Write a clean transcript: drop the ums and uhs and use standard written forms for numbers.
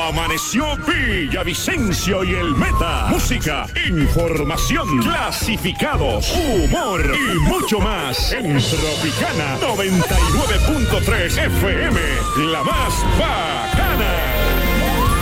Amaneció Villavicencio y el Meta. Música, información, clasificados, humor y mucho más en Tropicana 99.3 FM. La más bacana.